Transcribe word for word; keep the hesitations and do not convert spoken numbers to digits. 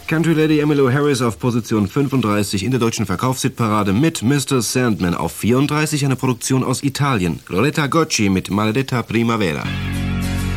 Country Lady Emmylou Harris auf Position fünfunddreißig in der deutschen Verkaufshitparade mit Mister Sandman auf vierunddreißig, eine Produktion aus Italien. Loretta Gocci mit Maledetta Primavera.